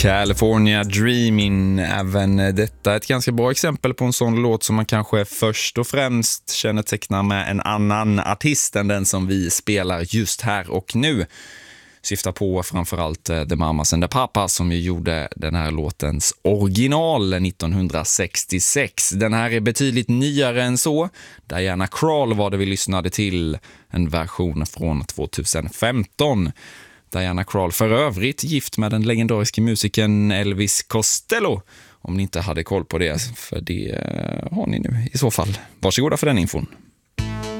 California Dreaming, även detta är ett ganska bra exempel på en sån låt som man kanske först och främst kännetecknar med en annan artist än den som vi spelar just här och nu. Syftar på framförallt The Mamas and the Papas som ju gjorde den här låtens original 1966. Den här är betydligt nyare än så. Diana Krall var det vi lyssnade till, en version från 2015. Diana Krall för övrigt gift med den legendariska musikern Elvis Costello. Om ni inte hade koll på det, för det har ni nu i så fall. Varsågoda för den infon.